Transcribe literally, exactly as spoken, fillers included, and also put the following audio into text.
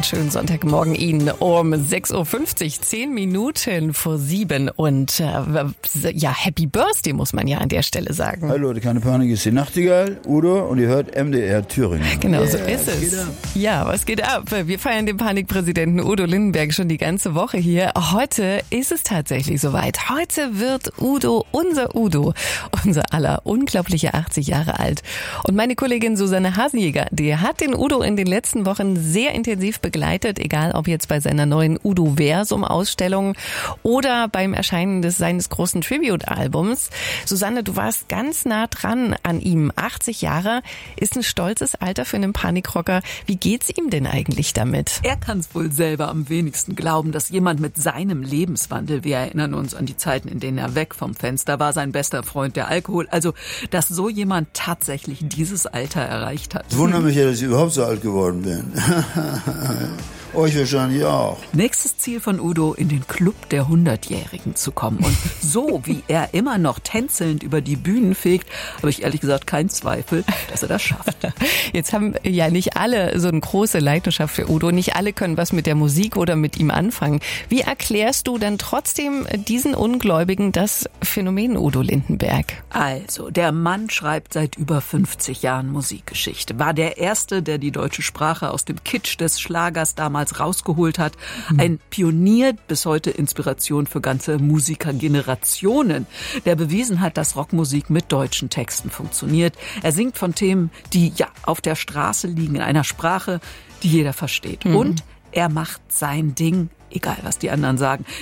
schönen Sonntagmorgen Ihnen um sechs Uhr fünfzig, zehn Minuten vor sieben. Und äh, ja, Happy Birthday muss man ja an der Stelle sagen. Hallo Leute, keine Panik, ist die Nachtigall, Udo, und ihr hört M D R Thüringen. Genau, yeah, so ist es. Geht ab. Ja, was geht ab? Wir feiern den Panikpräsidenten Udo Lindenberg schon die ganze Woche hier. Heute ist es tatsächlich soweit. Heute wird Udo, unser Udo, unser aller unglaubliche achtzig Jahre alt. Und meine Kollegin Susanne Hasenjäger, die hat den Udo in den letzten Wochen sehr intensiv begleitet, egal ob jetzt bei seiner neuen Udo-Versum-Ausstellung oder beim Erscheinen des seines großen Tribute-Albums. Susanne, du warst ganz nah dran an ihm. achtzig Jahre ist ein stolzes Alter für einen Panikrocker. Wie geht's ihm denn eigentlich damit? Er kann es wohl selber am wenigsten glauben, dass jemand mit seinem Lebenswandel, wir erinnern uns an die Zeiten, in denen er weg vom Fenster war, sein bester Freund der Alkohol, also dass so jemand tatsächlich dieses Alter erreicht hat. Ich wundere mich ja, dass ich überhaupt so alt geworden bin. Euch wahrscheinlich auch. Nächstes Ziel von Udo, in den Club der Hundertjährigen zu kommen. Und so wie er immer noch tänzelnd über die Bühnen fegt, habe ich ehrlich gesagt keinen Zweifel, dass er das schafft. Jetzt haben ja nicht alle so eine große Leidenschaft für Udo. Nicht alle können was mit der Musik oder mit ihm anfangen. Wie erklärst du dann trotzdem diesen Ungläubigen das Phänomen Udo Lindenberg? Also, der Mann schreibt seit über fünfzig Jahren Musikgeschichte. War der Erste, der die deutsche Sprache aus dem Kitsch des Schlagers damals rausgeholt hat. Ein Pionier, bis heute Inspiration für ganze Musikergenerationen, der bewiesen hat, dass Rockmusik mit deutschen Texten funktioniert. Er singt von Themen, die ja auf der Straße liegen, in einer Sprache, die jeder versteht. Mhm. Und er macht sein Ding, egal was die anderen sagen.